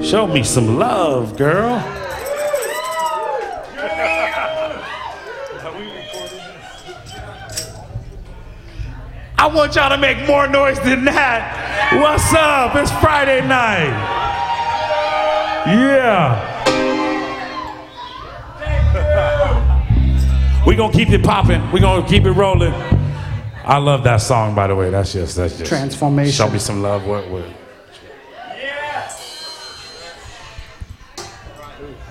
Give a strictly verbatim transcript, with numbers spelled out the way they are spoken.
Show me some love, girl. I want y'all to make more noise than that. What's up? It's Friday night. Yeah. We gonna keep it popping. We gonna keep it rolling. I love that song, by the way. That's just that's just Transformation. Show me some love. What? What?